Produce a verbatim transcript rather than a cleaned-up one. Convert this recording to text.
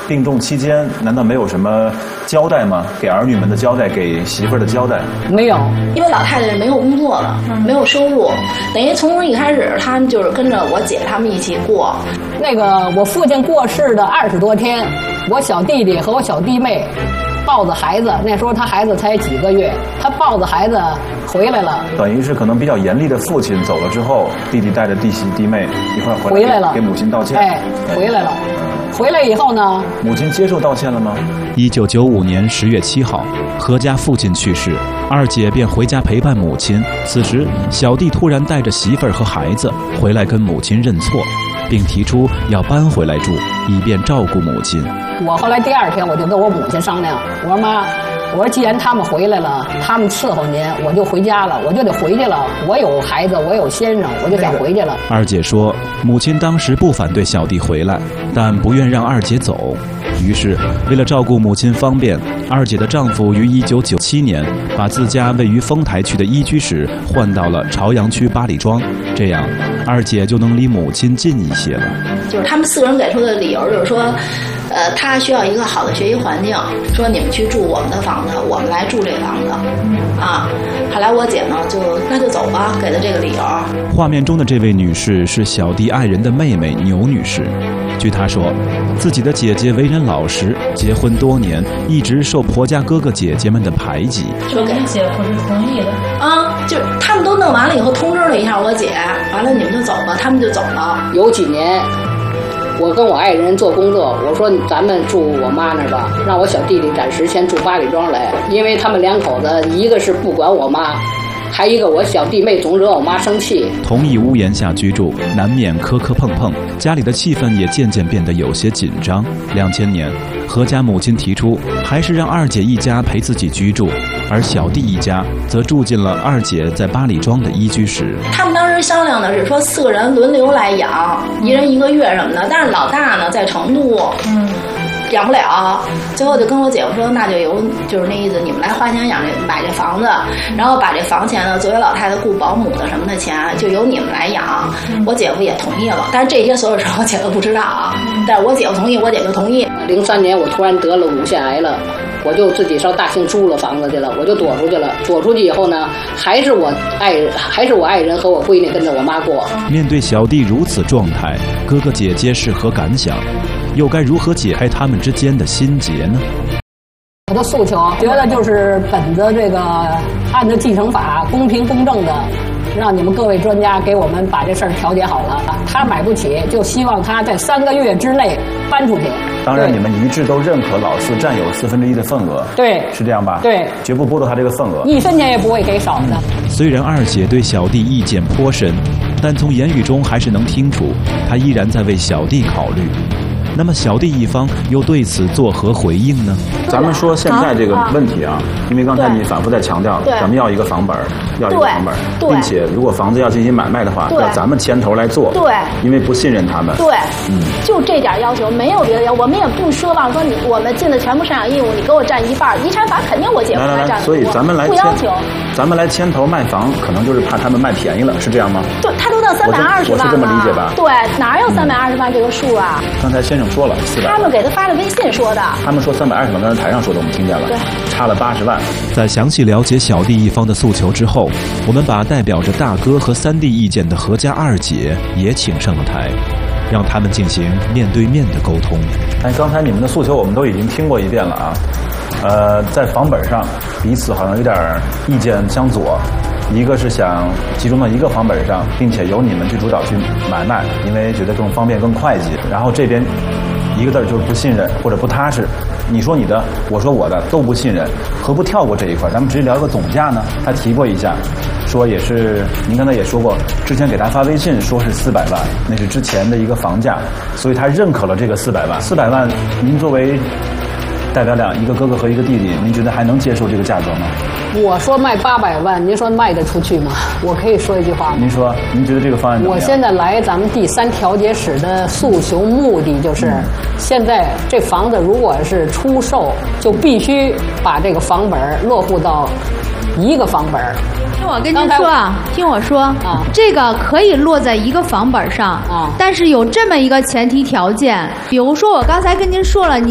病重期间，难道没有什么交代吗？给儿女们的交代，给媳妇儿的交代？ 没有， 因为老太太没有工作了，没有收入，等于从一开始，他们就是跟着我姐他们一起过。 那个我父亲过世的二十多天，我小弟弟和我小弟妹抱着孩子，那时候他孩子才几个月，他抱着孩子回来了。 等于是可能比较严厉的父亲走了之后，弟弟带着弟媳弟妹一块回来， 回来了， 给母亲道歉。 哎，回来了。回来以后呢， 母亲接受道歉了吗？ 一九九五年十月七号，何家父亲去世，二姐便回家陪伴母亲。此时，小弟突然带着媳妇儿和孩子回来跟母亲认错，并提出要搬回来住，以便照顾母亲。 我后来第二天我就跟我母亲商量，我说妈，我说既然他们回来了，他们伺候您，我就回家了，我就得回去了。我有孩子，我有先生，我就想回去了。 二姐说，母亲当时不反对小弟回来，但不愿让二姐走。于是，为了照顾母亲方便，二姐的丈夫于一九九七年把自家位于丰台区的一居室换到了朝阳区八里庄，这样二姐就能离母亲近一些了。 就是他们四个人给出的理由就是说，呃，他需要一个好的学习环境，说你们去住我们的房子，我们来住这房子，啊。后来我姐呢就那就走吧，给的这个理由。 画面中的这位女士是小弟爱人的妹妹牛女士。据她说，自己的姐姐为人老实，结婚多年，一直受婆家哥哥姐姐们的排挤。 就跟姐夫是同意的啊，就是他们都弄完了以后，通知了一下我姐，完了你们就走吧，他们就走了。 有几年，我跟我爱人做工作，我说咱们住我妈那儿吧，让我小弟弟暂时先住八里庄来，因为他们两口子一个是不管我妈，还一个我小弟妹总惹我妈生气。 同一屋檐下居住，难免磕磕碰碰，家里的气氛也渐渐变得有些紧张。两千年，何家母亲提出，还是让二姐一家陪自己居住，而小弟一家则住进了二姐在八里庄的一居室。 他们当时商量的是说四个人轮流来养，一人一个月什么的，但是老大呢在成都，嗯。养不了，最后就跟我姐夫说，那就由就是那意思，你们来花钱养这买这房子，然后把这房钱呢作为老太太雇保姆的什么的钱，就由你们来养。我姐夫也同意了，但是这些所有事我姐夫不知道啊，但是我姐夫同意，我姐就同意。 零三年我突然得了乳腺癌了。我就自己上大兴租了房子去了，我就躲出去了。躲出去以后呢，还是我爱人，还是我爱人和我闺女跟着我妈过。 面对小弟如此状态，哥哥姐姐是何感想？又该如何解开他们之间的心结呢？ 我的诉求，觉得就是本着这个按照继承法公平公正的，让你们各位专家给我们把这事儿调解好了。他买不起，就希望他在三个月之内搬出去。 当然，你们一致都认可老四占有四分之一的份额， 对， 是这样吧？ 对， 绝不剥夺他这个份额， 一分钱也不会给少的。 虽然二姐对小弟意见颇深，但从言语中还是能听出，她依然在为小弟考虑。那么小弟一方又对此作何回应呢？ 咱们说现在这个问题啊，因为刚才你反复在强调，咱们要一个房本，要一个房本，并且如果房子要进行买卖的话，要咱们牵头来做。 对， 因为不信任他们。 对，嗯，就这点要求，没有别的要求，我们也不奢望说你我们尽的全部赡养义务，你给我占一半，遗产法肯定我姐夫来占。 所以咱们来不要求， 咱们来牵头卖房，可能就是怕他们卖便宜了，是这样吗？ 对，他都到三百二十万了， 我是这么理解吧？ 对，哪有三百二十万这个数啊？ 刚才先生说了四百。 他们给他发的微信说的， 他们说三百二十万，刚才台上说的我们听见了， 对， 差了八十万。 在详细了解小弟一方的诉求之后，我们把代表着大哥和三弟意见的何家二姐也请上了台，让他们进行面对面的沟通。 哎，刚才你们的诉求我们都已经听过一遍了啊，呃，在房本上彼此好像有点意见相左。一个是想集中到一个房本上，并且由你们去主导去买卖，因为觉得更方便更快捷。然后这边一个字就是不信任或者不踏实，你说你的，我说我的，都不信任，何不跳过这一块？咱们直接聊个总价呢？他提过一下，说也是，您刚才也说过，之前给他发微信说是四百万，那是之前的一个房价，所以他认可了这个四百万。四百万，您作为代表两一个哥哥和一个弟弟，您觉得还能接受这个价格吗？ 我说卖八百万，您说卖得出去吗？我可以说一句话吗？ 您说，您觉得这个方案怎么样？ 我现在来咱们第三调解室的诉求目的就是，嗯、现在这房子如果是出售，就必须把这个房本落户到一个房本。 听我跟您说啊，听我说啊，这个可以落在一个房本上啊，但是有这么一个前提条件，比如说我刚才跟您说了，你。